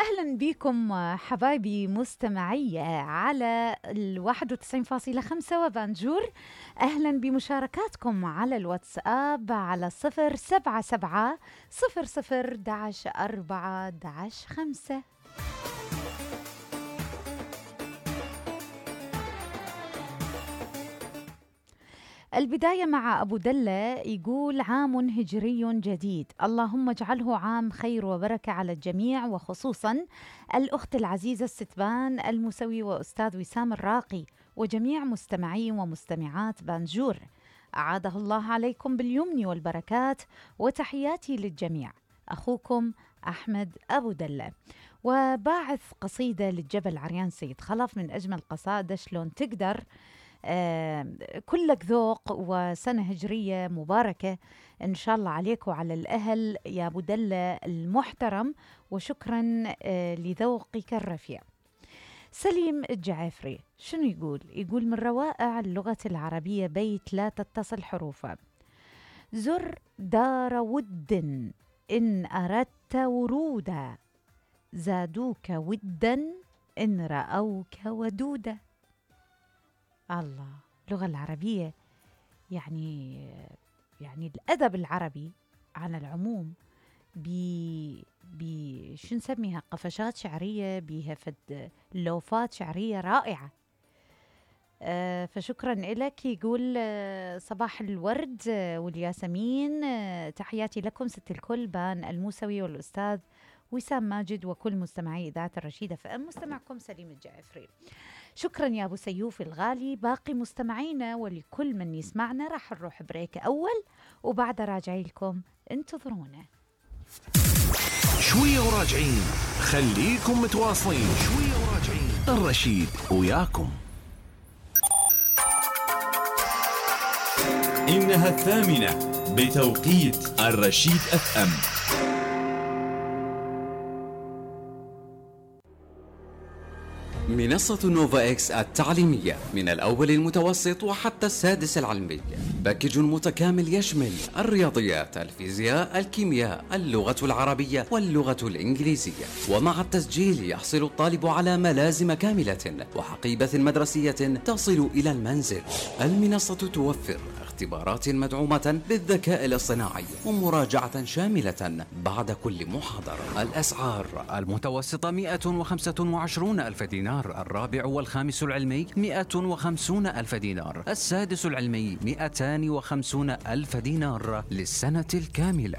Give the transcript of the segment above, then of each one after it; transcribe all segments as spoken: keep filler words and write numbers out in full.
أهلا بكم حبايبي مستمعي على الواحد وتسعين فاصلة خمسة وبانجور. أهلا بمشاركاتكم على الواتساب على صفر سبعة سبعة صفر صفر داش أربعة داش خمسة. البداية مع أبو دلة، يقول عام هجري جديد، اللهم اجعله عام خير وبركة على الجميع، وخصوصا الأخت العزيزة الستبان الموسوي وأستاذ وسام الراقي وجميع مستمعي ومستمعات بانجور. أعاده الله عليكم باليمن والبركات، وتحياتي للجميع. أخوكم أحمد أبو دلة. وباعث قصيدة للجبل عريان سيد خلف من أجمل قصائد شلون تقدر. آه كلك ذوق وسنة هجرية مباركة إن شاء الله عليك وعلى الأهل يا أبو دلة المحترم، وشكرا آه لذوقك الرفيع. سليم الجعافري شنو يقول؟ يقول من روائع اللغة العربية بيت لا تتصل حروفه: زر دار ود إن أردت ورودا، زادوك ودا إن رأوك ودودا. الله، اللغة العربية يعني يعني الأدب العربي على العموم بي بي شو نسميها، قفشات شعرية، بيها فد لوفات شعرية رائعة. آه فشكرا لك. يقول آه صباح الورد آه والياسمين، آه تحياتي لكم ست الكل بان الموسوي والأستاذ وسام ماجد وكل مستمعي إذاعة الرشيدة فأم. مستمعكم سليم الجعفري. شكرا يا أبو سيوف الغالي. باقي مستمعينا ولكل من يسمعنا راح نروح بريك أول، وبعد راجعي لكم، انتظرونا شوية وراجعين. خليكم متواصلين، شوية وراجعين. الرشيد وياكم. إنها الثامنة بتوقيت الرشيد أف أم. منصة نوفا إكس التعليمية من الأول المتوسط وحتى السادس العلمي، باكج متكامل يشمل الرياضيات، الفيزياء، الكيمياء، اللغة العربية واللغة الإنجليزية. ومع التسجيل يحصل الطالب على ملازم كاملة وحقيبة مدرسية تصل إلى المنزل. المنصة توفر اختبارات مدعومة بالذكاء الاصطناعي ومراجعة شاملة بعد كل محاضرة. الأسعار: المتوسطة مئة وخمسة وعشرون ألف دينار، الرابع والخامس العلمي مئة وخمسون ألف دينار، السادس العلمي مئتان وخمسون ألف دينار للسنة الكاملة.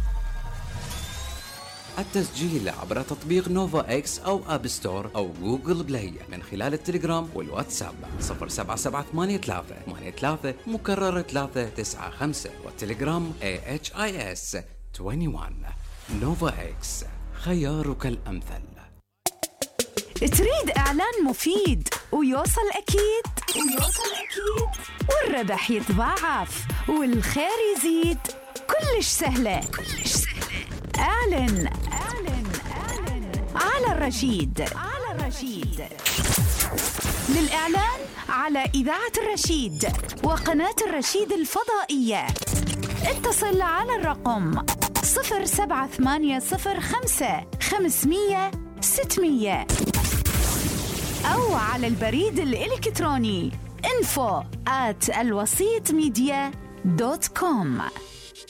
التسجيل عبر تطبيق نوفا إكس أو أب ستور أو جوجل بلاي من خلال التليجرام والواتساب صفر سبعة سبعة ثمانية ثلاثة ثمانية ثلاثة مكرر ثلاثة تسعة خمسة، والتليجرام إيه إتش آي إس واحد وعشرين. نوفا إكس، خيارك الأمثل. تريد إعلان مفيد ويوصل أكيد ويوصل أكيد والربح يتضاعف والخير يزيد؟ كلش سهلة كلش سهلة. اعلن اعلن اعلن على الرشيد على الرشيد. للإعلان على إذاعة الرشيد وقناة الرشيد الفضائية اتصل على الرقم صفر سبعة ثمانية صفر خمسة خمسمية ستمية أو على البريد الإلكتروني info at الوسيط ميديا دوت كوم.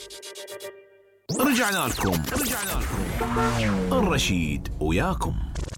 رجعنا لكم رجعنا لكم الرشيد وياكم.